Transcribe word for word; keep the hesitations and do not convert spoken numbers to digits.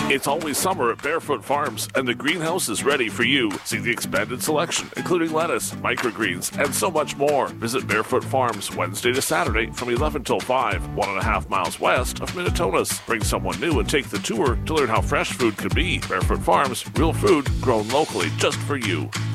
It's always summer at Barefoot Farms, and the greenhouse is ready for you. See the expanded selection, including lettuce, microgreens, and so much more. Visit Barefoot Farms Wednesday to Saturday from eleven till five, one and a half miles west of Minnetonka. Bring someone new and take the tour to learn how fresh food can be. Barefoot Farms, real food grown locally just for you.